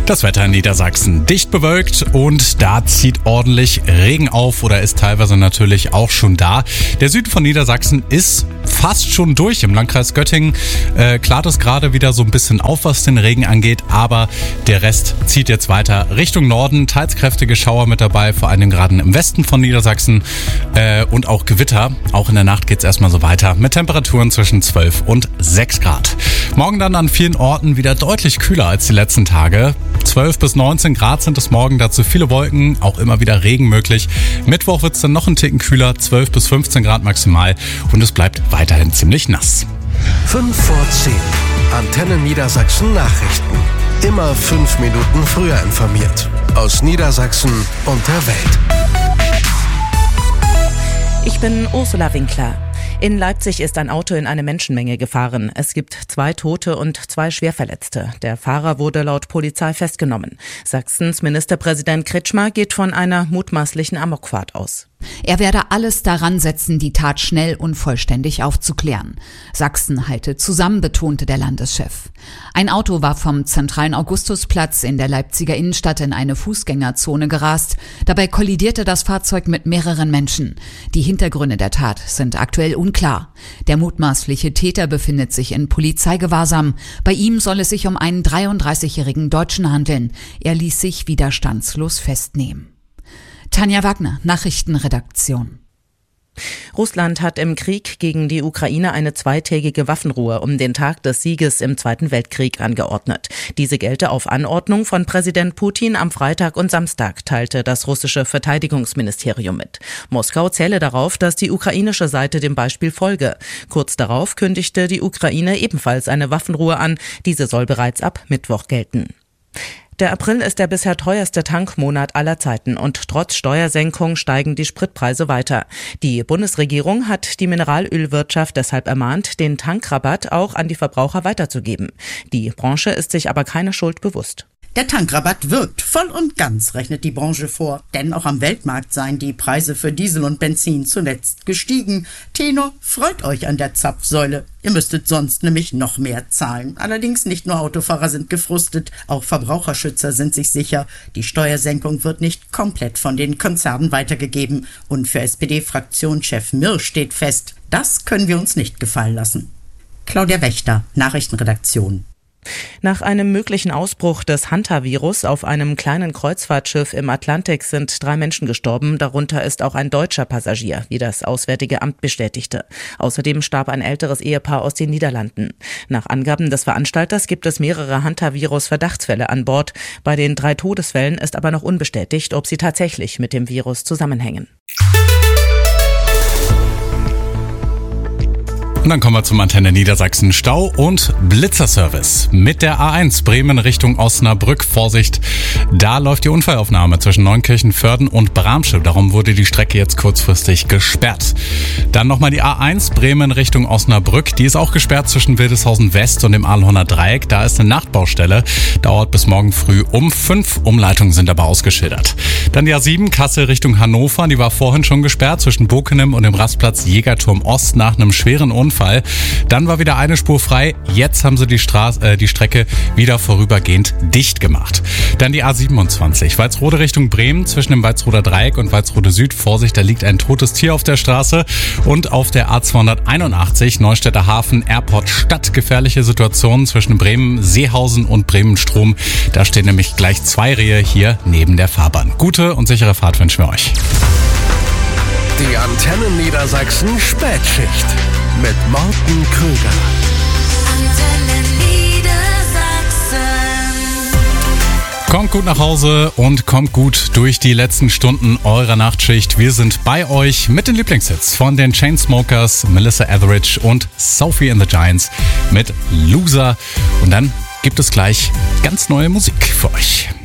Das Wetter in Niedersachsen dicht bewölkt und da zieht ordentlich Regen auf oder ist teilweise natürlich auch schon da. Der Süden von Niedersachsen ist fast schon durch. Im Landkreis Göttingen klart es gerade wieder so ein bisschen auf, was den Regen angeht, aber der Rest zieht jetzt weiter Richtung Norden. Teils kräftige Schauer mit dabei, vor allem gerade im Westen von Niedersachsen und auch Gewitter. Auch in der Nacht geht es erstmal so weiter mit Temperaturen zwischen 12 und 6 Grad. Morgen dann an vielen Orten wieder deutlich kühler als die letzten Tage. 12 bis 19 Grad sind es morgen, dazu viele Wolken, auch immer wieder Regen möglich. Mittwoch wird es dann noch einen Ticken kühler, 12 bis 15 Grad maximal und es bleibt weiterhin ziemlich nass. 5 vor 10. Antenne Niedersachsen Nachrichten. Immer 5 Minuten früher informiert. Aus Niedersachsen und der Welt. Ich bin Ursula Winkler. In Leipzig ist ein Auto in eine Menschenmenge gefahren. Es gibt 2 Tote und 2 Schwerverletzte. Der Fahrer wurde laut Polizei festgenommen. Sachsens Ministerpräsident Kretschmer geht von einer mutmaßlichen Amokfahrt aus. Er werde alles daran setzen, die Tat schnell und vollständig aufzuklären. Sachsen halte zusammen, betonte der Landeschef. Ein Auto war vom zentralen Augustusplatz in der Leipziger Innenstadt in eine Fußgängerzone gerast. Dabei kollidierte das Fahrzeug mit mehreren Menschen. Die Hintergründe der Tat sind aktuell unklar. Der mutmaßliche Täter befindet sich in Polizeigewahrsam. Bei ihm soll es sich um einen 33-jährigen Deutschen handeln. Er ließ sich widerstandslos festnehmen. Tanja Wagner, Nachrichtenredaktion. Russland hat im Krieg gegen die Ukraine eine 2-tägige Waffenruhe um den Tag des Sieges im Zweiten Weltkrieg angeordnet. Diese gelte auf Anordnung von Präsident Putin am Freitag und Samstag, teilte das russische Verteidigungsministerium mit. Moskau zähle darauf, dass die ukrainische Seite dem Beispiel folge. Kurz darauf kündigte die Ukraine ebenfalls eine Waffenruhe an. Diese soll bereits ab Mittwoch gelten. Der April ist der bisher teuerste Tankmonat aller Zeiten und trotz Steuersenkung steigen die Spritpreise weiter. Die Bundesregierung hat die Mineralölwirtschaft deshalb ermahnt, den Tankrabatt auch an die Verbraucher weiterzugeben. Die Branche ist sich aber keine Schuld bewusst. Der Tankrabatt wirkt voll und ganz, rechnet die Branche vor. Denn auch am Weltmarkt seien die Preise für Diesel und Benzin zuletzt gestiegen. Tenor, freut euch an der Zapfsäule. Ihr müsstet sonst nämlich noch mehr zahlen. Allerdings nicht nur Autofahrer sind gefrustet, auch Verbraucherschützer sind sich sicher. Die Steuersenkung wird nicht komplett von den Konzernen weitergegeben. Und für SPD-Fraktionschef Mirsch steht fest, das können wir uns nicht gefallen lassen. Claudia Wächter, Nachrichtenredaktion. Nach einem möglichen Ausbruch des Hantavirus auf einem kleinen Kreuzfahrtschiff im Atlantik sind 3 Menschen gestorben, darunter ist auch ein deutscher Passagier, wie das Auswärtige Amt bestätigte. Außerdem starb ein älteres Ehepaar aus den Niederlanden. Nach Angaben des Veranstalters gibt es mehrere Hantavirus-Verdachtsfälle an Bord. Bei den 3 Todesfällen ist aber noch unbestätigt, ob sie tatsächlich mit dem Virus zusammenhängen. Und dann kommen wir zum Antenne Niedersachsen Stau- und Blitzerservice. Mit der A1 Bremen Richtung Osnabrück. Vorsicht, da läuft die Unfallaufnahme zwischen Neunkirchen, Vörden und Bramsche. Darum wurde die Strecke jetzt kurzfristig gesperrt. Dann nochmal die A1 Bremen Richtung Osnabrück. Die ist auch gesperrt zwischen Wildeshausen West und dem Aalhorner Dreieck. Da ist eine Nachtbaustelle. Dauert bis morgen früh um 5. Umleitungen sind aber ausgeschildert. Dann die A7 Kassel Richtung Hannover. Die war vorhin schon gesperrt zwischen Bokenem und dem Rastplatz Jägerturm Ost nach einem schweren Unfall. Dann war wieder eine Spur frei. Jetzt haben sie die Strecke wieder vorübergehend dicht gemacht. Dann die A27 Walsrode Richtung Bremen zwischen dem Walsroder Dreieck und Walsrode Süd. Vorsicht, da liegt ein totes Tier auf der Straße. Und auf der A281 Neustädter Hafen Airport Stadt gefährliche Situationen zwischen Bremen Seehausen und Bremen Strom. Da stehen nämlich gleich 2 Rehe hier neben der Fahrbahn. Gute und sichere Fahrt wünschen wir euch. Die Antenne Niedersachsen Spätschicht mit Morten Krüger. Antenne Niedersachsen. Kommt gut nach Hause und kommt gut durch die letzten Stunden eurer Nachtschicht. Wir sind bei euch mit den Lieblingshits von den Chainsmokers, Melissa Etheridge und Sophie and the Giants mit Loser. Und dann gibt es gleich ganz neue Musik für euch.